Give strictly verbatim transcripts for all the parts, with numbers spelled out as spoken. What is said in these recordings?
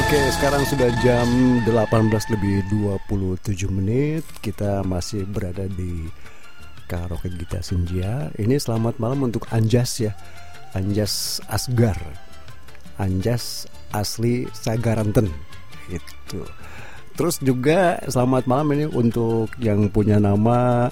Oke, sekarang sudah jam delapan belas lebih dua puluh tujuh menit. Kita masih berada di Karaoke Gita Senja. Ini selamat malam untuk Anjas ya. Anjas Asgar. Anjas asli Sagaranten. Itu. Terus juga selamat malam ini untuk yang punya nama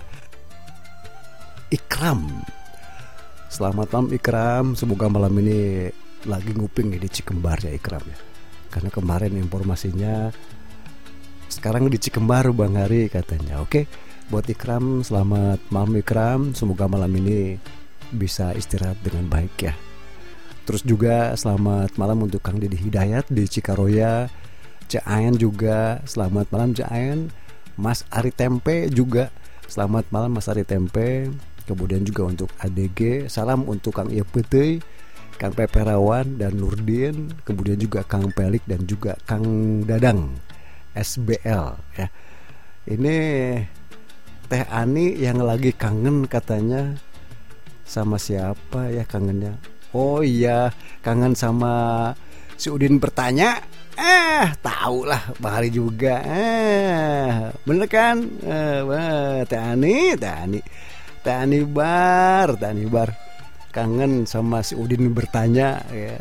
Ikram. Selamat malam Ikram. Semoga malam ini lagi nguping nih di Cikembar ya Ikram ya. Karena kemarin informasinya sekarang di Cikembar Bang Hari katanya. Oke, buat Ikram selamat malam Ikram. Semoga malam ini bisa istirahat dengan baik ya. Terus juga selamat malam untuk Kang Didi Hidayat di Cikaroya. Cek Ayan juga selamat malam Cek Ayan. Mas Ari Tempe juga selamat malam Mas Ari Tempe. Kemudian juga untuk A D G, salam untuk Kang Iya Petey, Kang Peperawan dan Nurdin, kemudian juga Kang Pelik dan juga Kang Dadang S B L ya. Ini Teh Ani yang lagi kangen katanya. Sama siapa ya kangennya? Oh iya, kangen sama si Udin bertanya. Eh, tahu lah Bang Hari juga. Eh, bener kan? Eh, Teh Ani, Teh Ani. Teh Ani Bar, Teh Ani Bar. Kangen sama si Udin bertanya ya.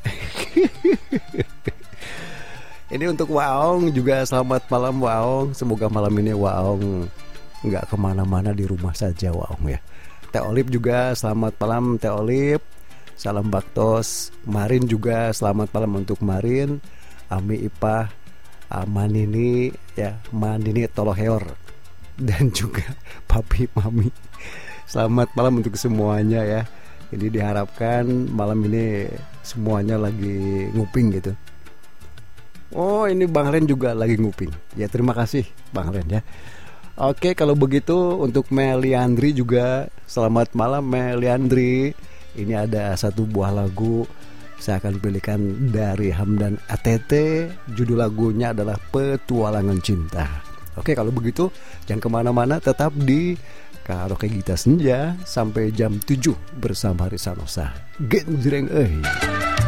Ini untuk Waong juga selamat malam Waong. Semoga malam ini Waong nggak kemana-mana, di rumah saja Waong ya. Teh Olip juga selamat malam Teh Olip. Salam Baktos. Marin juga selamat malam untuk Marin. Ami Ipah, Manini ya, Manini Toloheor dan juga Papi Mami. Selamat malam untuk semuanya ya. Jadi diharapkan malam ini semuanya lagi nguping gitu. Oh, ini Bang Ren juga lagi nguping. Ya terima kasih Bang Ren ya. Oke, kalau begitu untuk Meliandri juga selamat malam Meliandri. Ini ada satu buah lagu saya akan pilihkan dari Hamdan A T T. Judul lagunya adalah Petualangan Cinta. Oke, kalau begitu jangan kemana-mana, tetap di Karaoke Gita Senja sampai jam tujuh bersama Risa Nosa. Genjreng euy.